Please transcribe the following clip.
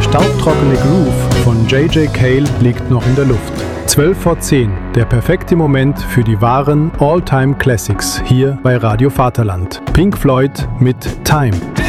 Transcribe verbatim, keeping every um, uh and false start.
staubtrockene Groove von J J Cale liegt noch in der Luft. zwölf vor zehn, der perfekte Moment für die wahren All-Time Classics hier bei Radio Vaterland. Pink Floyd mit Time.